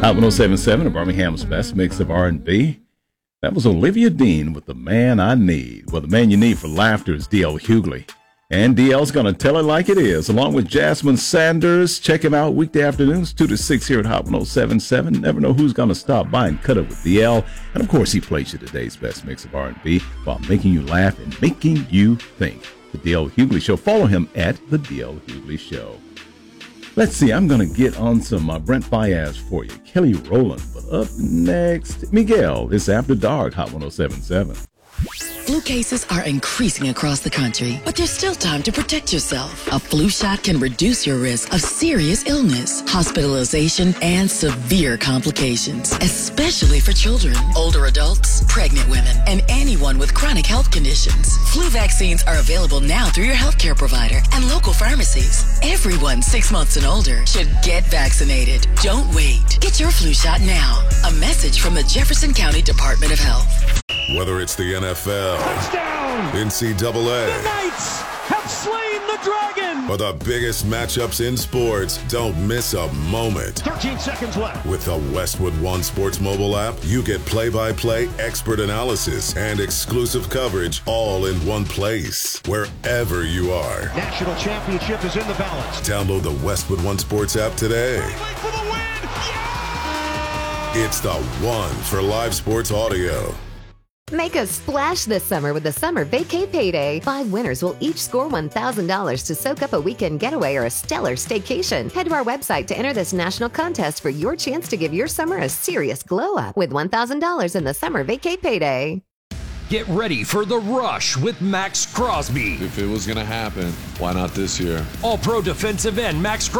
Hot 107.7 of Birmingham's best mix of R&B. That was Olivia Dean with The Man I Need. Well, the man you need for laughter is D.L. Hughley. And DL's going to tell it like it is, along with Jasmine Sanders. Check him out weekday afternoons, 2 to 6 here at Hot 107.7. Never know who's going to stop by and cut it with DL. And, of course, he plays you today's best mix of R&B while making you laugh and making you think. The DL Hughley Show. Follow him at The DL Hughley Show. Let's see, I'm going to get on some Brent Faiyaz for you. Kelly Rowland. But up next, Miguel. It's After Dark, Hot 107.7. Flu cases are increasing across the country, but there's still time to protect yourself. A flu shot can reduce your risk of serious illness, hospitalization, and severe complications, especially for children, older adults, pregnant women, and anyone with chronic health conditions. Flu vaccines are available now through your healthcare provider and local pharmacies. Everyone 6 months and older should get vaccinated. Don't wait. Get your flu shot now. A message from the Jefferson County Department of Health. Whether it's the NFL, touchdown, NCAA, the Knights have slain the dragon, or the biggest matchups in sports, don't miss a moment. 13 seconds left. With the Westwood One Sports mobile app, you get play-by-play, expert analysis, and exclusive coverage all in one place, wherever you are. National championship is in the balance. Download the Westwood One Sports app today. For the win. Yeah! It's the one for live sports audio. Make a splash this summer with the Summer Vacay Payday. 5 winners will each score $1,000 to soak up a weekend getaway or a stellar staycation. Head to our website to enter this national contest for your chance to give your summer a serious glow up with $1,000 in the Summer Vacay Payday. Get ready for The Rush with Max Crosby. If it was going to happen, why not this year? All-Pro defensive end Max Crosby